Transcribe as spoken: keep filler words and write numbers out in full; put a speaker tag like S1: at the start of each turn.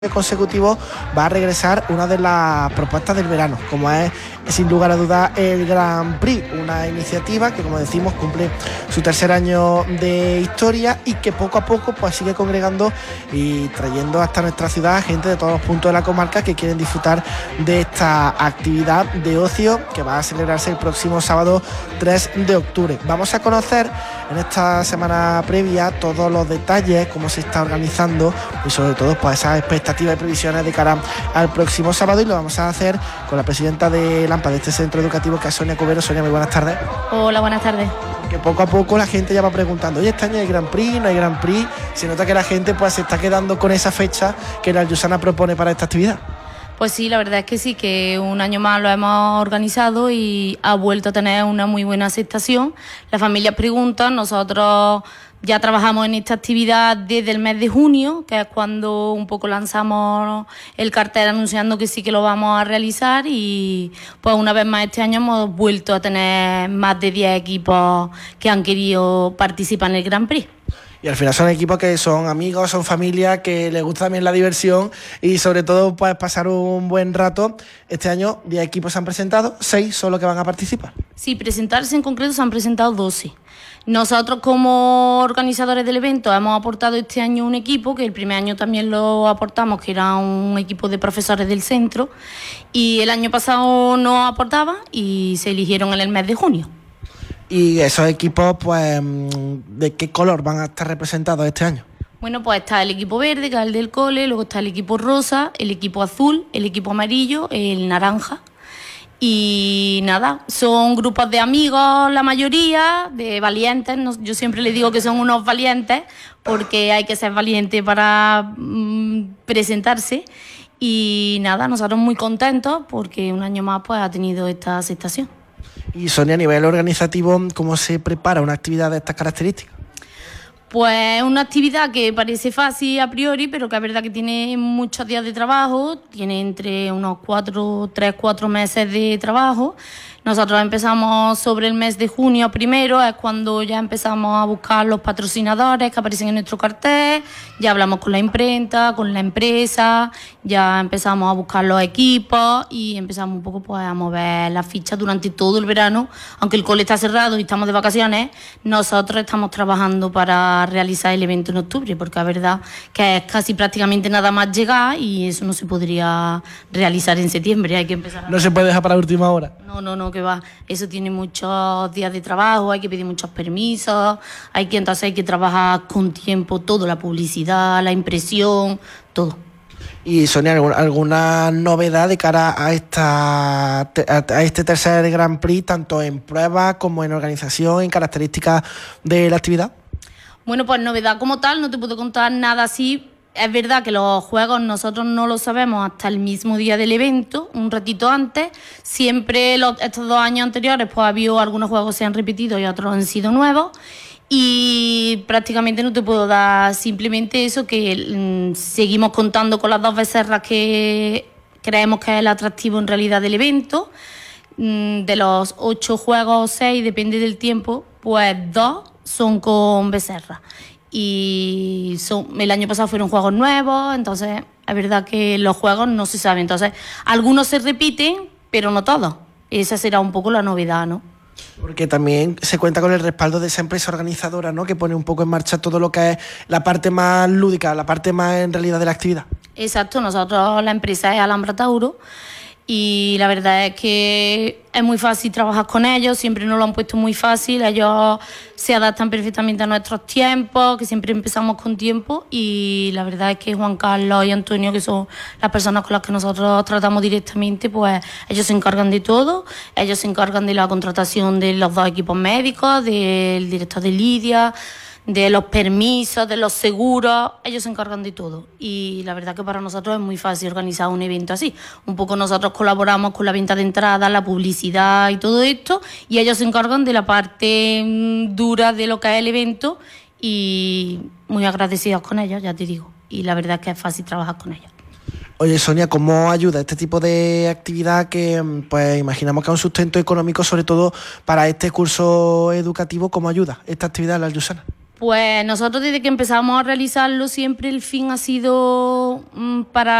S1: consecutivo va a regresar una de las propuestas del verano, como es sin lugar a dudas el Grand Prix, una iniciativa que, como decimos, cumple su tercer año de historia y que poco a poco pues sigue congregando y trayendo hasta nuestra ciudad gente de todos los puntos de la comarca que quieren disfrutar de esta actividad de ocio que va a celebrarse el próximo sábado tres de octubre. Vamos a conocer en esta semana previa todos los detalles, cómo se está organizando y sobre todo pues esas expectativas y previsiones de cara al próximo sábado, y lo vamos a hacer con la presidenta de LAMPA, de este centro educativo, que es Sonia Cubero. Sonia, muy buenas tardes.
S2: Hola, buenas tardes.
S1: Que poco a poco la gente ya va preguntando, oye, este año hay Grand Prix, no hay Grand Prix. Se nota que la gente pues se está quedando con esa fecha que la Aljusana propone para esta actividad.
S2: Pues sí, la verdad es que sí, que un año más lo hemos organizado y ha vuelto a tener una muy buena aceptación. Las familias preguntan, nosotros ya trabajamos en esta actividad desde el mes de junio, que es cuando un poco lanzamos el cartel anunciando que sí que lo vamos a realizar, y pues una vez más este año hemos vuelto a tener más de diez equipos que han querido participar en el Grand Prix.
S1: Y al final son equipos que son amigos, son familia, que les gusta también la diversión y sobre todo pues pasar un buen rato. Este año diez equipos se han presentado, seis son los que van a participar.
S2: Sí, presentarse en concreto se han presentado doce. Nosotros como organizadores del evento hemos aportado este año un equipo, que el primer año también lo aportamos, que era un equipo de profesores del centro, y el año pasado no aportaba y se eligieron en el mes de junio.
S1: Y esos equipos, pues, ¿de qué color van a estar representados este año?
S2: Bueno, pues está el equipo verde, que es el del cole, luego está el equipo rosa, el equipo azul, el equipo amarillo, el naranja. Y nada, son grupos de amigos la mayoría, de valientes. Yo siempre les digo que son unos valientes, porque hay que ser valiente para mmm, presentarse. Y nada, nosotros muy contentos porque un año más pues ha tenido esta aceptación.
S1: Y Sonia, a nivel organizativo, ¿cómo se prepara una actividad de estas características?
S2: Pues una actividad que parece fácil a priori, pero que es verdad que tiene muchos días de trabajo, tiene entre unos cuatro, tres, cuatro meses de trabajo. Nosotros empezamos sobre el mes de junio primero, es cuando ya empezamos a buscar los patrocinadores que aparecen en nuestro cartel, ya hablamos con la imprenta, con la empresa, ya empezamos a buscar los equipos y empezamos un poco pues a mover las fichas durante todo el verano. Aunque el cole está cerrado y estamos de vacaciones, nosotros estamos trabajando para realizar el evento en octubre, porque es verdad que es casi prácticamente nada más llegar y eso no se podría realizar en septiembre, hay que empezar a...
S1: No se puede dejar para la última hora.
S2: No, no, no, que va. Eso tiene muchos días de trabajo, hay que pedir muchos permisos, hay que entonces hay que trabajar con tiempo todo, la publicidad, la impresión, todo.
S1: Y Sonia, ¿alguna novedad de cara a esta a este tercer Grand Prix, tanto en pruebas como en organización, en características de la actividad?
S2: Bueno, pues novedad como tal, no te puedo contar nada así. Es verdad que los juegos nosotros no lo sabemos hasta el mismo día del evento, un ratito antes. Siempre los, estos dos años anteriores pues ha habido algunos juegos que se han repetido y otros han sido nuevos. Y prácticamente no te puedo dar simplemente eso, que mmm, seguimos contando con las dos becerras que creemos que es el atractivo en realidad del evento. Mm, de los ocho juegos o seis, depende del tiempo, pues dos son con becerras. Y son, el año pasado fueron juegos nuevos, entonces es verdad que los juegos no se saben. Entonces, algunos se repiten, pero no todos. Esa será un poco la novedad, ¿no?
S1: Porque también se cuenta con el respaldo de esa empresa organizadora, ¿no?, que pone un poco en marcha todo lo que es la parte más lúdica, la parte más en realidad de la actividad. Exacto,
S2: nosotros, la empresa es Alhambra Tauro, y la verdad es que es muy fácil trabajar con ellos, siempre nos lo han puesto muy fácil, ellos se adaptan perfectamente a nuestros tiempos, que siempre empezamos con tiempo, y la verdad es que Juan Carlos y Antonio, que son las personas con las que nosotros tratamos directamente, pues ellos se encargan de todo, ellos se encargan de la contratación de los dos equipos médicos, del director de Lidia, de los permisos, de los seguros, ellos se encargan de todo. Y la verdad que para nosotros es muy fácil organizar un evento así. Un poco nosotros colaboramos con la venta de entradas, la publicidad y todo esto, y ellos se encargan de la parte mmm, dura de lo que es el evento, y muy agradecidos con ellos, ya te digo. Y la verdad es que es fácil trabajar con ellos.
S1: Oye, Sonia, ¿cómo ayuda este tipo de actividad que, pues, imaginamos que es un sustento económico, sobre todo para este curso educativo? ¿Cómo ayuda esta actividad a la Aljusana?
S2: Pues nosotros desde que empezamos a realizarlo siempre el fin ha sido mm, para